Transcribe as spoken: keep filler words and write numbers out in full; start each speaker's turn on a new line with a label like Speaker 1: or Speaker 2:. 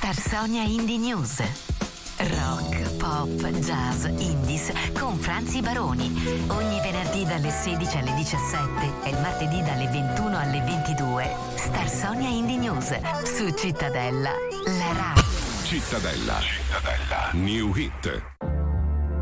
Speaker 1: Star Sonia Indie News. Rock, pop, jazz, indies con Franzi Baroni. Ogni venerdì dalle sedici alle diciassette e il martedì dalle ventuno alle ventidue. Star Sonia Indie News su Cittadella, la radio.
Speaker 2: Cittadella. Cittadella. New Hit.